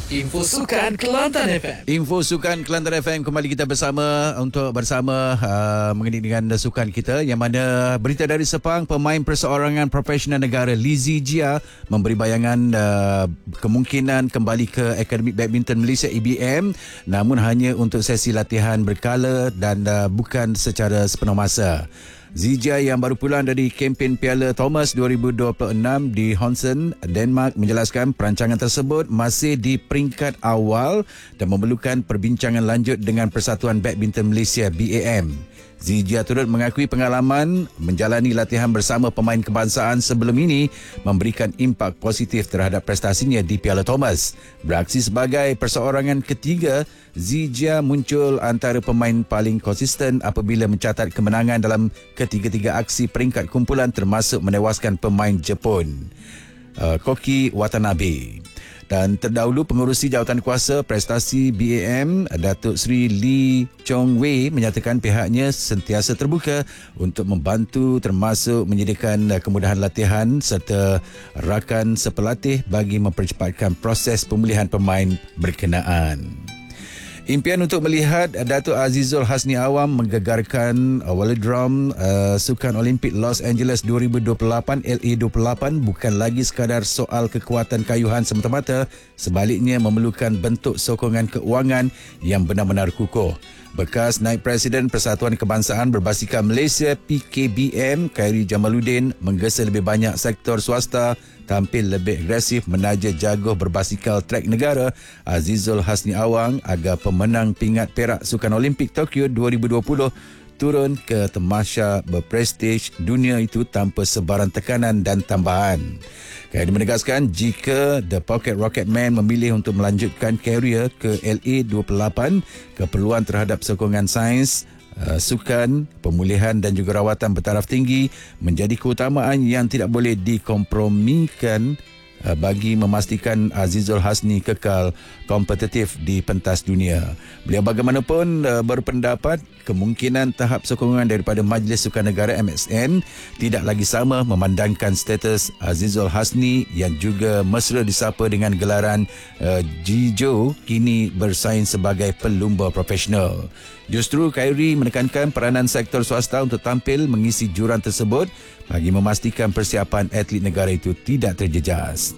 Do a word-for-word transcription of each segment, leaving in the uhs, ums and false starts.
Info Sukan Kelantan F M. Info Sukan Kelantan F M kembali kita bersama untuk bersama uh, mengenai dengan sukan kita, yang mana berita dari Sepang, pemain perseorangan profesional negara Lizzie Jia memberi bayangan uh, kemungkinan kembali ke Akademik Badminton Malaysia A B M, namun hanya untuk sesi latihan berkala dan uh, bukan secara sepenuh masa. Zijia yang baru pulang dari kempen Piala Thomas dua ribu dua puluh enam di Hornsey, Denmark, menjelaskan perancangan tersebut masih di peringkat awal dan memerlukan perbincangan lanjut dengan Persatuan Badminton Malaysia B A M. Zijia turut mengakui pengalaman menjalani latihan bersama pemain kebangsaan sebelum ini memberikan impak positif terhadap prestasinya di Piala Thomas. Beraksi sebagai perseorangan ketiga, Zijia muncul antara pemain paling konsisten apabila mencatat kemenangan dalam ketiga-tiga aksi peringkat kumpulan, termasuk menewaskan pemain Jepun, uh, Koki Watanabe. Dan terdahulu pengerusi jawatan kuasa prestasi B A M, Datuk Seri Lee Chong Wei, menyatakan pihaknya sentiasa terbuka untuk membantu, termasuk menyediakan kemudahan latihan serta rakan sepelatih bagi mempercepatkan proses pemulihan pemain berkenaan. Impian untuk melihat Datuk Azizul Hasni Awam menggegarkan Velodrome uh, Sukan Olimpik Los Angeles dua ribu dua puluh lapan L A dua puluh lapan bukan lagi sekadar soal kekuatan kayuhan semata-mata, sebaliknya memerlukan bentuk sokongan keuangan yang benar-benar kukuh. Bekas Naib Presiden Persatuan Kebangsaan Berbasikal Malaysia P K B M, Khairi Jamaluddin, menggesa lebih banyak sektor swasta tampil lebih agresif menaja jaguh berbasikal trek negara Azizul Hasni Awang agar pemenang pingat perak Sukan Olimpik Tokyo dua ribu dua puluh turun ke tamasya berprestij dunia itu tanpa sebarang tekanan dan tambahan. Khairi menegaskan jika The Pocket Rocket Man memilih untuk melanjutkan karier ke L A dua puluh lapan, keperluan terhadap sokongan sains, uh, sukan, pemulihan dan juga rawatan bertaraf tinggi menjadi keutamaan yang tidak boleh dikompromikan uh, bagi memastikan Azizul Hasni kekal kompetitif di pentas dunia. Beliau bagaimanapun uh, berpendapat kemungkinan tahap sokongan daripada Majlis Sukan Negara M S N tidak lagi sama, memandangkan status Azizul Hasni yang juga mesra disapa dengan gelaran uh, Jijo kini bersaing sebagai pelumba profesional. Justru Khairi menekankan peranan sektor swasta untuk tampil mengisi juran tersebut bagi memastikan persiapan atlet negara itu tidak terjejas.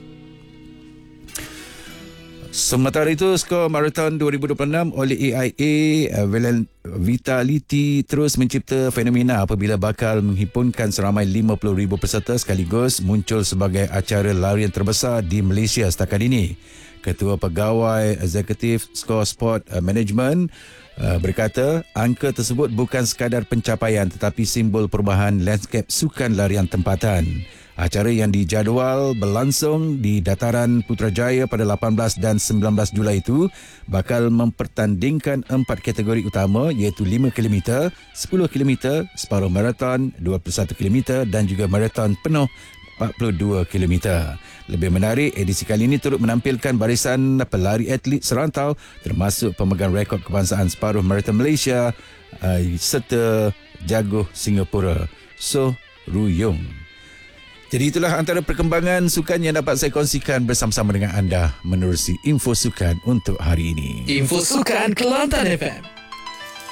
Sementara itu, skor maraton dua ribu dua puluh enam oleh A I A Vitality terus mencipta fenomena apabila bakal menghimpunkan seramai lima puluh ribu peserta sekaligus muncul sebagai acara larian terbesar di Malaysia setakat ini. Ketua Pegawai Eksekutif Skor Sport Management berkata angka tersebut bukan sekadar pencapaian tetapi simbol perubahan lanskap sukan larian tempatan. Acara yang dijadual berlangsung di Dataran Putrajaya pada lapan belas dan sembilan belas Julai itu bakal mempertandingkan empat kategori utama, iaitu lima kilometer, sepuluh kilometer, separuh maraton, dua puluh satu kilometer dan juga maraton penuh empat puluh dua kilometer. Lebih menarik, edisi kali ini turut menampilkan barisan pelari atlet serantau termasuk pemegang rekod kebangsaan separuh maraton Malaysia uh, serta jaguh Singapura, So Ruyung. Jadi itulah antara perkembangan sukan yang dapat saya kongsikan bersama-sama dengan anda menerusi Info Sukan untuk hari ini. Info Sukan Kelantan F M.